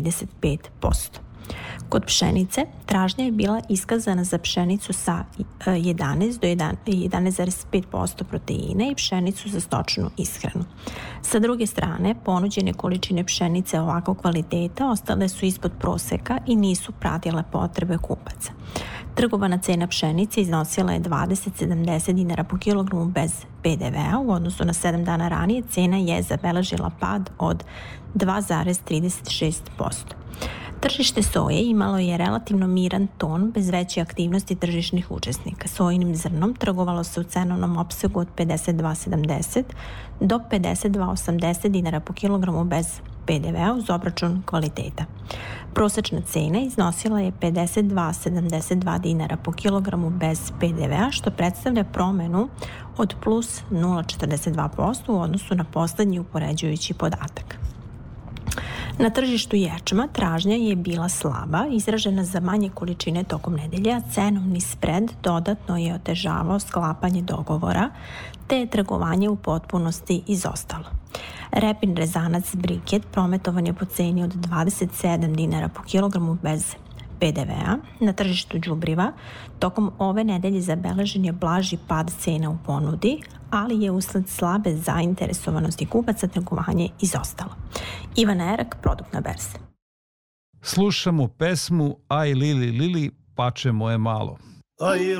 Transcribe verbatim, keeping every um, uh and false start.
trideset pet posto. Kod pšenice tražnja je bila iskazana za pšenicu sa jedanaest do jedanaest zarez pet posto proteina i pšenicu za stočnu ishranu. Sa druge strane, ponuđene količine pšenice ovakvog kvaliteta ostale su ispod proseka i nisu pratile potrebe kupaca. Trgovana cena pšenice iznosila je dvadeset zarez sedamdeset dinara po kilogramu bez pe de vea. U odnosu na sedam dana ranije cena je zabeležila pad od dva zarez trideset šest posto. Tržište soje imalo je relativno miran ton bez veće aktivnosti tržišnih učesnika. Sojinim zrnom trgovalo se u cenovnom opsegu od pedeset dva zarez sedamdeset do pedeset dva zarez osamdeset dinara po kilogramu bez pe de vea uz obračun kvaliteta. Prosečna cena iznosila je pedeset dva zarez sedamdeset dva dinara po kilogramu bez pe de vea, što predstavlja promenu od plus nula zarez četrdeset dva posto u odnosu na poslednji upoređujući podatak. Na tržištu ječma tražnja je bila slaba, izražena za manje količine tokom nedelje, a cenovni spred dodatno je otežavao sklapanje dogovora, te je trgovanje u potpunosti izostalo. Repin rezanac briket prometovan je po ceni od dvadeset sedam dinara po kilogramu bez pe de vea. Na tržištu đubriva tokom ove nedelje zabeležen je blaži pad cena u ponudi, ali je usled slabe zainteresovanosti kupaca trgovanje izostalo. Ivana Erak, Produkt na berzi. Slušamo pesmu Aj Lili Lili, pače moje malo.